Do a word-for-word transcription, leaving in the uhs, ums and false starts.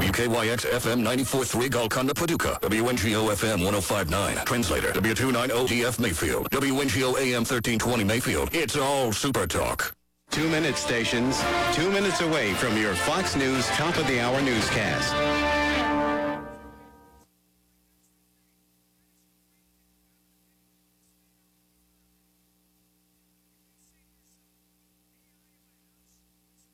W K Y X F M ninety-four point three Golconda, Paducah. W N G O F M one oh five point nine. Translator, W two ninety D F Mayfield. W N G O A M thirteen twenty Mayfield. It's all Super Talk. Two-minute stations, two minutes away from your Fox News top-of-the-hour newscast.